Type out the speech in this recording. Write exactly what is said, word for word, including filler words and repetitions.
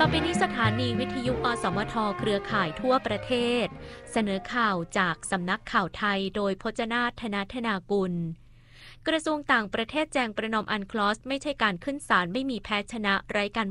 อไปนี้สถานีวิทยุอสมทเครือข่ายทั่วประเทศเสนอข่าวจากสำนักข่าวไทยโดยพจนาถ ธนธนากุลกระทรวงต่างประเทศแจงประนอมอันคลอสไม่ใช่การขึ้นศาลไม่มีแพ้ชนะไร้การ